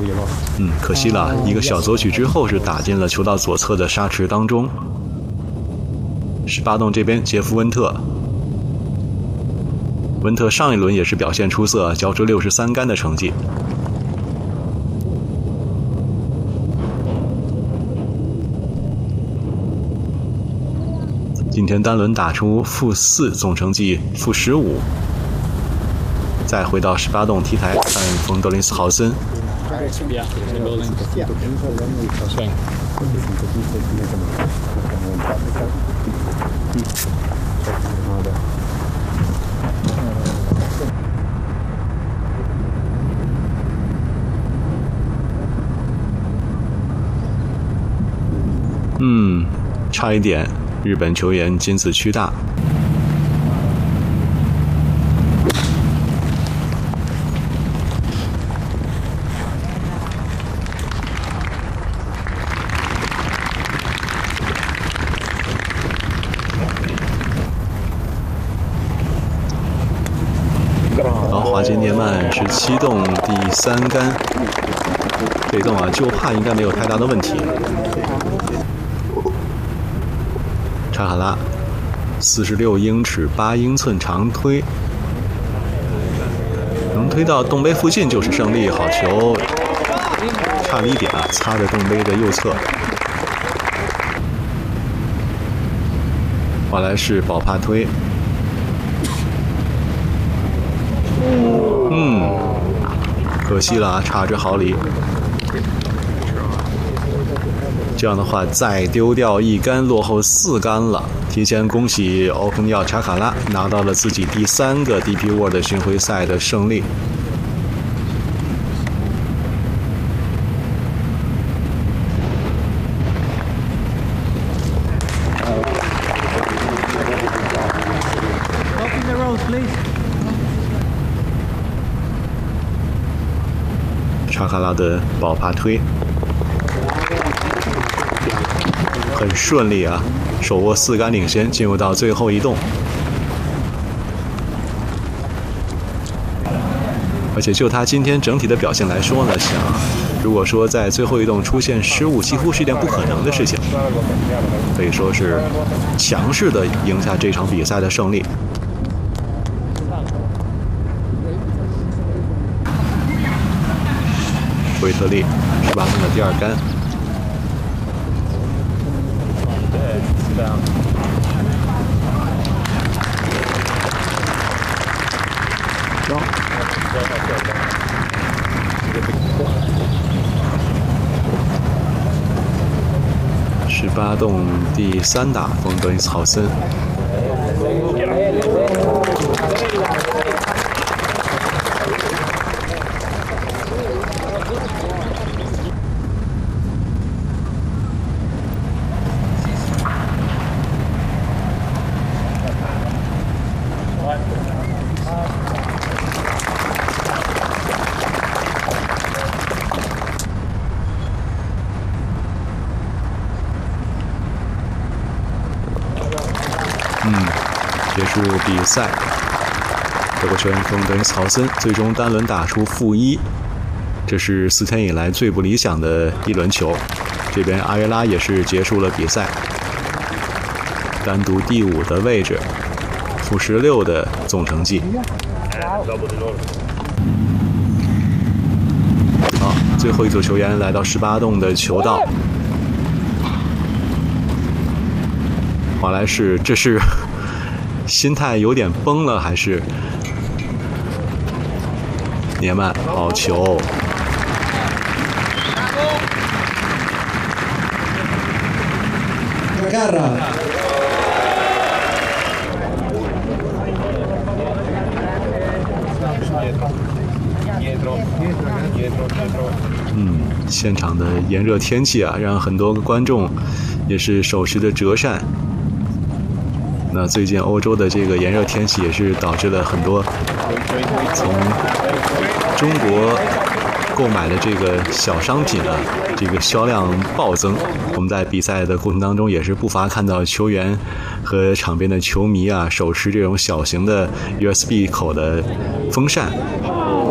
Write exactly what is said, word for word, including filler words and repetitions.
嗯，可惜了，一个小左曲之后是打进了球道左侧的沙池当中。十八洞这边，杰夫温特，温特上一轮也是表现出色，交出六十三杆的成绩。今天单轮打出负四，总成绩负十五。再回到十八洞 T 台看冯德林斯豪森。嗯，差一点，日本球员金子屈大。好，华金涅曼十七洞第三杆，这洞啊，就怕应该没有太大的问题。查卡拉，四十六英尺八英寸长推，能推到洞杯附近就是胜利。好球，差了一点啊，擦着洞杯的右侧。华莱士保帕推，嗯，可惜了啊，差之毫厘。这样的话，再丢掉一杆，落后四杆了。提前恭喜欧彭尼奥查卡拉拿到了自己第三个 D P World 巡回赛的胜利。查卡拉的保帕推。很顺利啊，手握四杆领先，进入到最后一洞。而且就他今天整体的表现来说呢，想如果说在最后一洞出现失误，几乎是一件不可能的事情，可以说是强势的赢下这场比赛的胜利。维特利十八洞的第二杆。十八洞第三打，冯德林斯豪森。嗯，结束比赛，德国球员冯德林斯豪森最终单轮打出负一，这是四天以来最不理想的一轮球。这边阿约拉也是结束了比赛，单独第五的位置，负十六的总成绩。好，最后一组球员来到十八洞的球道。华莱士，这是心态有点崩了，还是涅曼好球？嗯，现场的炎热天气啊，让很多个观众也是手持的折扇。那最近欧洲的这个炎热天气也是导致了很多从中国购买的这个小商品啊，这个销量暴增。我们在比赛的过程当中也是不乏看到球员和场边的球迷啊，手持这种小型的 U S B 口的风扇。